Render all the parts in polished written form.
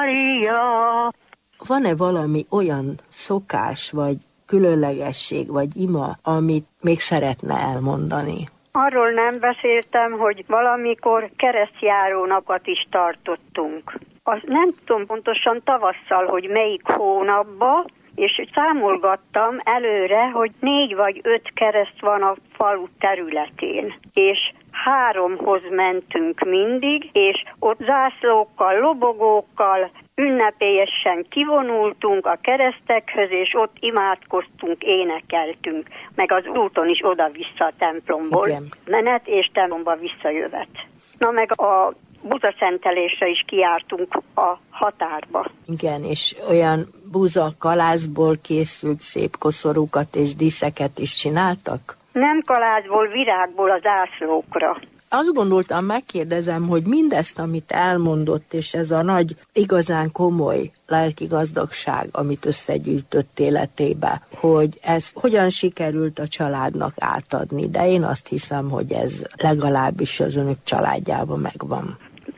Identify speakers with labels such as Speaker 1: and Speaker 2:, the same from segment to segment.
Speaker 1: Mária.
Speaker 2: Van-e valami olyan szokás, vagy különlegesség, vagy ima, amit még szeretne elmondani?
Speaker 1: Arról nem beszéltem, hogy valamikor keresztjárónapot is tartottunk. Azt nem tudom pontosan tavasszal, hogy melyik hónapban, és számolgattam előre, hogy 4 vagy 5 kereszt van a falu területén, és 3-hoz mentünk mindig, és ott zászlókkal, lobogókkal, ünnepélyesen kivonultunk a keresztekhöz, és ott imádkoztunk, énekeltünk, meg az úton is oda-vissza a templomból. Igen. Menet és templomba visszajövet. Na meg a búzaszentelésre is kijártunk a határba.
Speaker 2: Igen, és olyan búzakalászból készült szép koszorúkat és díszeket is csináltak?
Speaker 1: Nem kalászból, virágból az zászlókra.
Speaker 2: Azt gondoltam, megkérdezem, hogy mindezt, amit elmondott, és ez a nagy, igazán komoly lelki gazdagság, amit összegyűjtött életébe, hogy ez hogyan sikerült a családnak átadni, de én azt hiszem, hogy ez legalábbis az önök családjában megvan.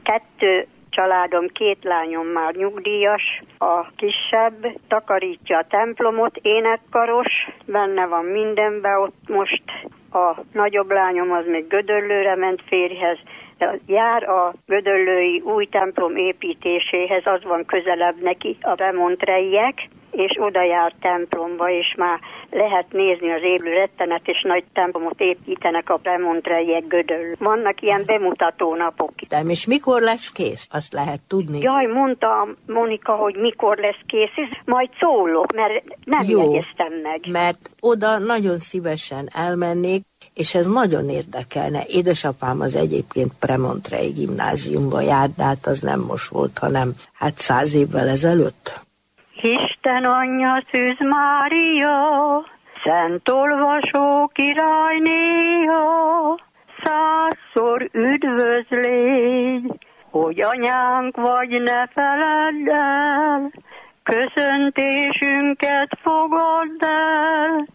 Speaker 1: 2 családom, 2 lányom már nyugdíjas, a kisebb takarítja a templomot, énekkaros, benne van mindenben, ott most a nagyobb lányom az még Gödöllőre ment férjhez, jár a gödöllői új templom építéséhez, az van közelebb neki, a Remontrejek, és oda jár templomba, és már lehet nézni az élő rettenetes nagy templomot építenek a Remontrejek Gödöllő. Vannak ilyen bemutató napok.
Speaker 2: De és mikor lesz kész? Azt lehet tudni?
Speaker 1: Jaj, mondta Monika, hogy mikor lesz kész, majd szólok, mert nem jegyeztem meg.
Speaker 2: Mert oda nagyon szívesen elmennék, és ez nagyon érdekelne. Édesapám az egyébként Premontrei gimnáziumba járt, de hát az nem most volt, hanem 100 évvel ezelőtt.
Speaker 1: Isten anyja, Szűz Mária, szent olvasó királynéha, 100-szor üdvözlégy, hogy anyánk vagy, ne feledd el, köszöntésünket fogadd el,